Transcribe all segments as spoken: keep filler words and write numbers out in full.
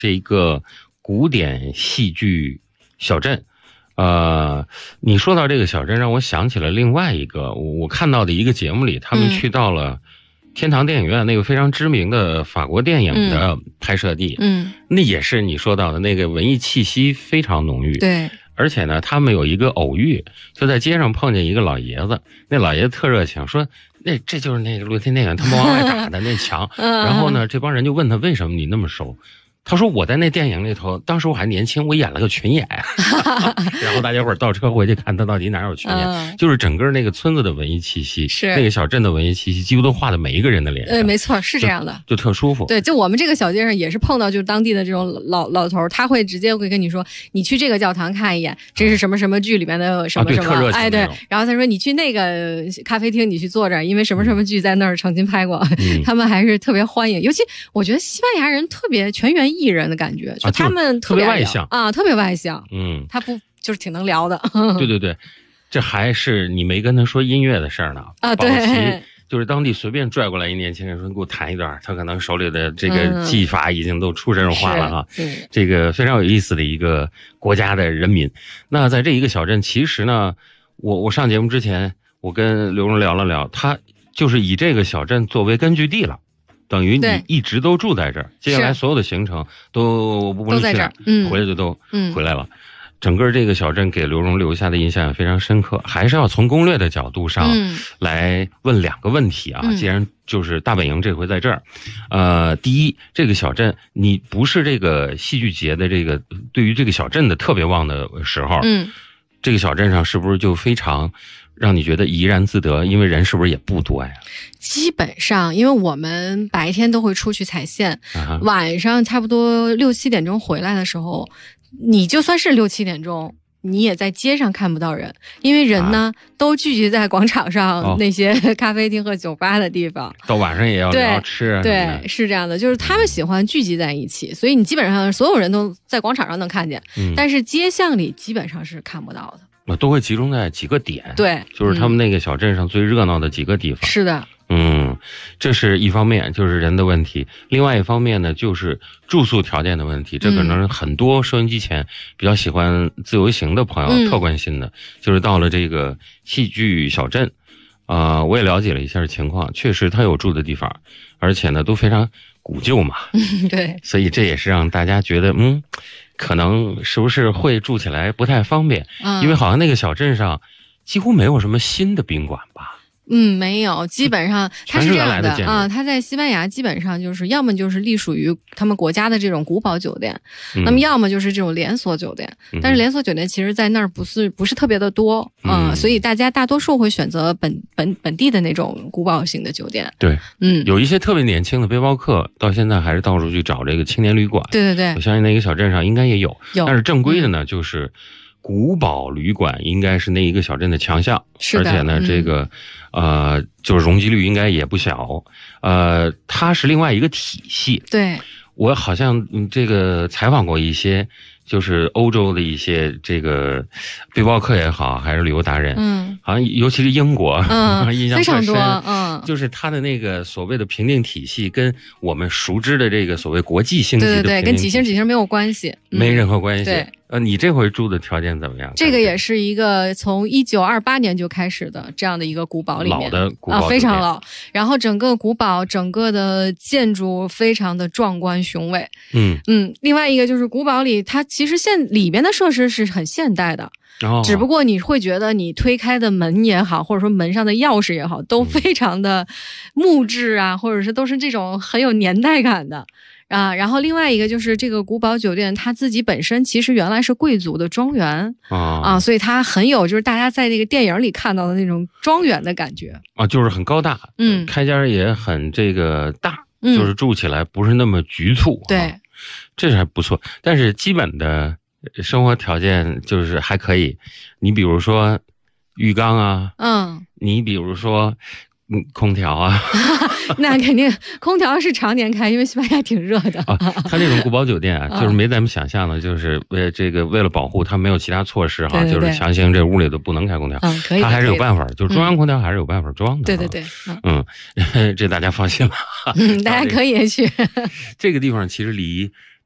这一个古典戏剧小镇。呃，你说到这个小镇，让我想起了另外一个我我看到的一个节目里，他们去到了天堂电影院，那个非常知名的法国电影的拍摄地，嗯，那也是你说到的那个文艺气息非常浓郁， 对。 而且呢，他们有一个偶遇，就在街上碰见一个老爷子，那老爷子特热情，说那这就是那个露天电影他们往外打的那墙。然后呢，这帮人就问他为什么你那么熟。他说我在那电影里头，当时我还年轻，我演了个群演。然后大家伙倒车回去看他到底哪有群演，嗯、就是整个那个村子的文艺气息， 是那个小镇的文艺气息，几乎都画在每一个人的脸上。 对，没错，是这样的， 就, 就特舒服。 对，就我们这个小街上也是碰到就是当地的这种老老头，他会直接会跟你说，你去这个教堂看一眼，这是什么什么剧里面的什么什么， 啊、 哎对，然后他说你去那个咖啡厅，你去坐这儿，因为什么什么剧在那儿曾经拍过，嗯、他们还是特别欢迎。尤其我觉得西班牙人特别全员艺人的感觉。就他们特别外向啊，特别外向， 嗯， 他不就是挺能聊的。 对对对，这还是你没跟他说音乐的事儿呢啊，对， 就是当地随便拽过来一年轻人说你给我弹一段，他可能手里的这个技法已经都出神入化了啊。 嗯、 这个非常有意思的一个国家的人民。那在这一个小镇，其实呢，我我上节目之前，我跟刘荣聊了聊，他就是以这个小镇作为根据地了。等于你一直都住在这儿，接下来所有的行程都不能去哪儿，嗯，回来就都回来了。嗯、整个这个小镇给刘荣留下的印象也非常深刻。还是要从攻略的角度上来问两个问题啊。嗯、既然就是大本营这回在这儿，呃，第一，这个小镇你不是这个戏剧节的这个对于这个小镇的特别旺的时候，嗯，这个小镇上是不是就非常让你觉得怡然自得？因为人是不是也不多呀？ 基本上，因为我们白天都会出去踩线，啊、晚上差不多六七点钟回来的时候，你就算是六七点钟，你也在街上看不到人，因为人呢、啊、都聚集在广场上那些咖啡厅和酒吧的地方。 到晚上也要聊吃啊。 对，是这样的，就是他们喜欢聚集在一起，所以你基本上所有人都在广场上能看见，嗯、但是街巷里基本上是看不到的。 都会集中在几个点， 对， 就是他们那个小镇上最热闹的几个地方。 嗯、是的， 嗯，这是一方面，就是人的问题；另外一方面呢，就是住宿条件的问题。这可能很多收音机前比较喜欢自由行的朋友、嗯、特关心的，就是到了这个戏剧小镇，啊、呃，我也了解了一下情况，确实它有住的地方，而且呢都非常古旧嘛， 对， 所以这也是让大家觉得，嗯。可能是不是会住起来不太方便？嗯，因为好像那个小镇上几乎没有什么新的宾馆吧。 嗯，没有，基本上它是这样的啊，它在西班牙基本上就是要么就是隶属于他们国家的这种古堡酒店，嗯、那么要么就是这种连锁酒店。嗯、但是连锁酒店其实在那儿不是不是特别的多啊、嗯，所以大家大多数会选择本本本地的那种古堡型的酒店。 对，嗯，有一些特别年轻的背包客到现在还是到处去找这个青年旅馆。 对对对， 我相信那个小镇上应该也有， 有， 但是正规的呢，嗯、就是古堡旅馆应该是那一个小镇的强项， 是的， 而且呢，嗯、这个。呃，就是容积率应该也不小，呃，它是另外一个体系。 对， 我好像嗯这个采访过一些，就是欧洲的一些这个背包客也好，还是旅游达人，嗯，好像尤其是英国， 嗯， 印象非常多，嗯， 就是它的那个所谓的评定体系，跟我们熟知的这个所谓国际星级的评定体系， 对对对，跟几星几星没有关系， 嗯、没任何关系。 对。 呃，你这回住的条件怎么样？ 这个也是一个从一九二八年就开始的这样的一个古堡里面， 老的古堡啊，非常老。然后整个古堡整个的建筑非常的壮观雄伟。嗯嗯，另外一个就是古堡里它其实现里边的设施是很现代的。哦、只不过你会觉得你推开的门也好，或者说门上的钥匙也好，都非常的木质啊，嗯、或者是都是这种很有年代感的。啊，然后另外一个就是这个古堡酒店，它自己本身其实原来是贵族的庄园啊，啊，所以它很有就是大家在那个电影里看到的那种庄园的感觉啊，就是很高大，嗯，开间也很这个大，嗯，就是住起来不是那么局促， 对、 啊，这是还不错。但是基本的生活条件就是还可以，你比如说浴缸啊，嗯，你比如说。嗯，空调啊， 那肯定空调是常年开，因为西班牙挺热的。 啊，它这种古堡酒店啊，就是没咱们想象的，就是为这个为了保护它没有其他措施哈， 对对对， 就是强行这屋里都不能开空调。 嗯，可以， 它还是有办法，就是中央空调还是有办法装的。 对对对， 嗯，嗯这大家放心了。 嗯，大家可以去。 这个地方其实离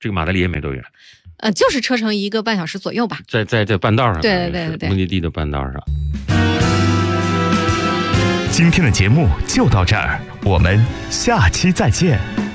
这个马德里也没多远， 呃，就是车程一个半小时左右吧， 在在在半道上， 对对对对， 目的地的半道上。 今天的节目就到这儿，我们下期再见。